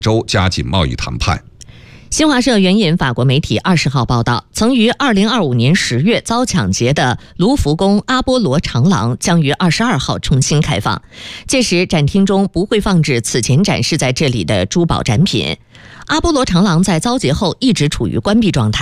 洲加紧贸易谈判。 新华社援引法国媒体20号报道，曾于2025年10月遭抢劫的卢浮宫阿波罗长廊将于22号重新开放，届时展厅中不会放置此前展示在这里的珠宝展品。阿波罗长廊在遭劫后一直处于关闭状态。